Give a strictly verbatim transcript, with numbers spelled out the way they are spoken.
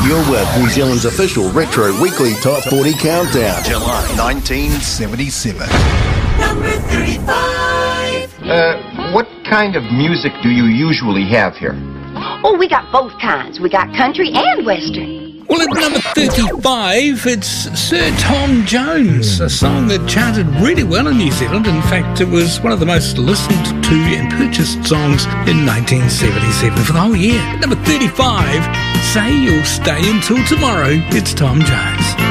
You're with New Zealand's official Retro Weekly Top forty Countdown. July nineteen seventy-seven. Number thirty-five. Uh, what kind of music do you usually have here? Oh, we got both kinds. We got country and western. Well, at number thirty-five, it's Sir Tom Jones, a song that charted really well in New Zealand. In fact, it was one of the most listened to and purchased songs in nineteen seventy-seven for the whole year. At number thirty-five, Say You'll Stay Until Tomorrow, it's Tom Jones.